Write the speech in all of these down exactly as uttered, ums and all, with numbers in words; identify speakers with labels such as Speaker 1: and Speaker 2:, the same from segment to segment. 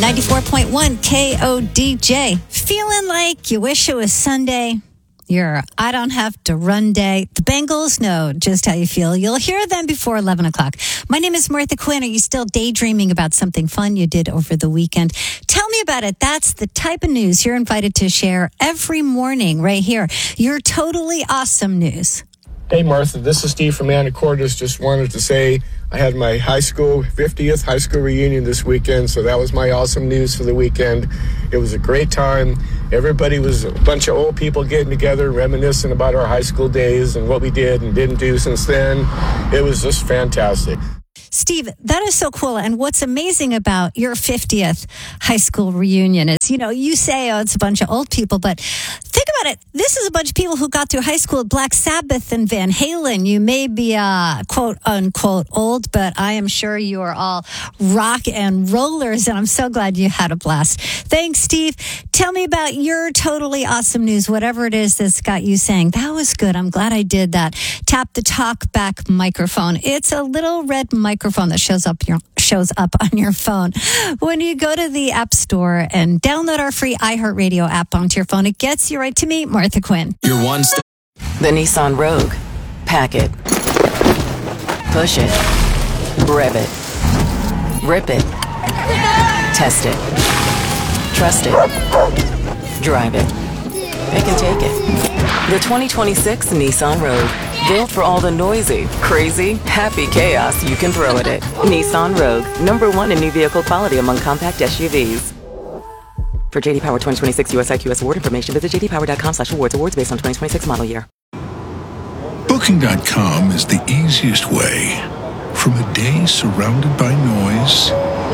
Speaker 1: ninety-four point one K O D J. Feeling like you wish it was Sunday? Your I don't have to run day. The Bengals know just how you feel. You'll hear them before eleven o'clock. My name is Martha Quinn. Are you still daydreaming about something fun you did over the weekend? Tell me about it. That's the type of news you're invited to share every morning right here. Your totally awesome news.
Speaker 2: Hey, Martha, this is Steve from Anacortes. Just wanted to say I had my high school, fiftieth high school reunion this weekend, so that was my awesome news for the weekend. It was a great time. Everybody was a bunch of old people getting together, reminiscing about our high school days and what we did and didn't do since then. It was just fantastic.
Speaker 1: Steve, that is so cool. And what's amazing about your fiftieth high school reunion is, you know, you say, oh, it's a bunch of old people, but think about it. This is a bunch of people who got through high school with Black Sabbath and Van Halen. You may be, uh, quote unquote, old, but I am sure you are all rock and rollers. And I'm so glad you had a blast. Thanks, Steve. Tell me about your totally awesome news, whatever it is that's got you saying, that was good. I'm glad I did that. Tap the talk back microphone. It's a little red microphone. Microphone that shows up your shows up on your phone when you go to the App Store and download our free iHeartRadio app onto your phone. It gets you right to me, Martha Quinn.
Speaker 3: Your one step.
Speaker 4: The Nissan Rogue. Pack it. Push it. Rev it. Rip it. Test it. Trust it. Drive it. Pick and take it. The twenty twenty-six Nissan Rogue. Built for all the noisy, crazy, happy chaos you can throw at it. Nissan Rogue, number one in new vehicle quality among compact S U Vs. For J D Power twenty twenty-six U S I Q S award information, visit j d power dot com slash awards. Awards based on twenty twenty-six model year.
Speaker 5: Booking dot com is the easiest way. From a day surrounded by noise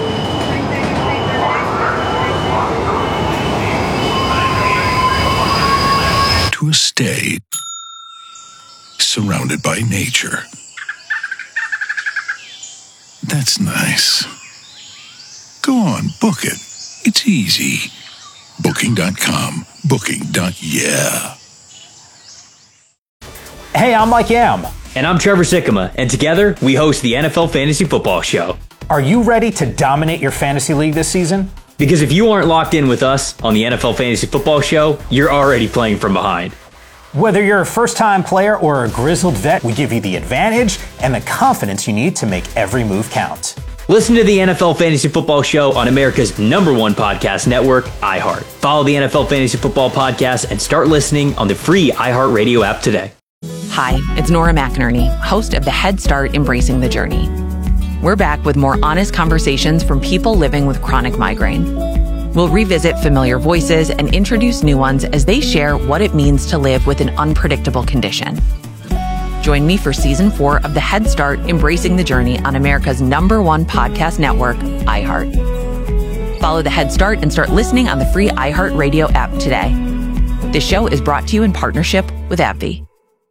Speaker 5: to a stay surrounded by nature. That's nice. Go on, book it. It's easy. Booking dot com. Booking. Yeah.
Speaker 6: Hey, I'm Mike Yam.
Speaker 7: And I'm Trevor Sikkema, and together we host the N F L Fantasy Football Show.
Speaker 6: Are you ready to dominate your fantasy league this season?
Speaker 7: Because if you aren't locked in with us on the N F L Fantasy Football Show, you're already playing from behind.
Speaker 6: Whether you're a first-time player or a grizzled vet, we give you the advantage and the confidence you need to make every move count.
Speaker 7: Listen to the N F L Fantasy Football Show on America's number one podcast network, iHeart. Follow the N F L Fantasy Football Podcast and start listening on the free iHeartRadio app today.
Speaker 8: Hi, it's Nora McInerney, host of the Head Start Embracing the Journey. We're back with more honest conversations from people living with chronic migraine. We'll revisit familiar voices and introduce new ones as they share what it means to live with an unpredictable condition. Join me for season four of the Head Start Embracing the Journey on America's number one podcast network, iHeart. Follow the Head Start and start listening on the free iHeartRadio app today. This show is brought to you in partnership with AbbVie.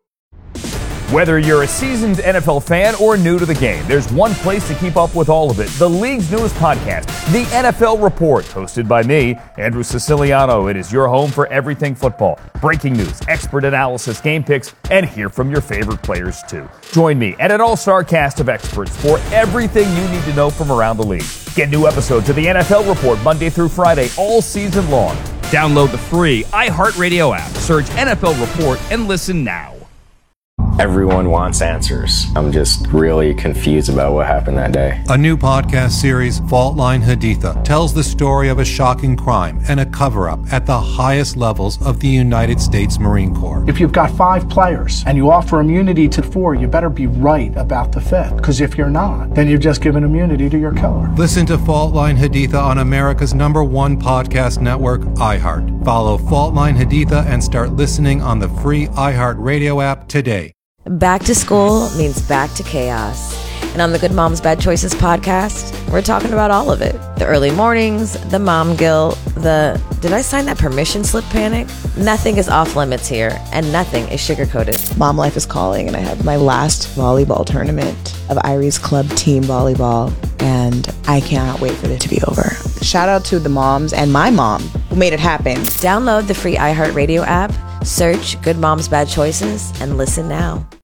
Speaker 9: Whether you're a seasoned N F L fan or new to the game, there's one place to keep up with all of it. The league's newest podcast, The N F L Report, hosted by me, Andrew Siciliano. It is your home for everything football. Breaking news, expert analysis, game picks, and hear from your favorite players too. Join me and an all-star cast of experts for everything you need to know from around the league. Get new episodes of The N F L Report Monday through Friday all season long. Download the free iHeartRadio app, search N F L Report, and listen now.
Speaker 10: Everyone wants answers. I'm just really confused about what happened that day.
Speaker 11: A new podcast series, Fault Line Haditha, tells the story of a shocking crime and a cover-up at the highest levels of the United States Marine Corps.
Speaker 12: If you've got five players and you offer immunity to four, you better be right about the fifth. Because if you're not, then you've just given immunity to your killer.
Speaker 11: Listen to Fault Line Haditha on America's number one podcast network, iHeart. Follow Fault Line Haditha and start listening on the free iHeartRadio app today.
Speaker 13: Back to school means back to chaos. And on the Good Moms Bad Choices podcast, we're talking about all of it. The early mornings, the mom guilt, the did I sign that permission slip panic? Nothing is off limits here, and nothing is sugar-coated.
Speaker 14: Mom life is calling, and I have my last volleyball tournament of Irie's Club team volleyball, and I cannot wait for it to be over. Shout out to the moms and my mom who made it happen.
Speaker 13: Download the free iHeartRadio app, search Good Moms Bad Choices, and listen now.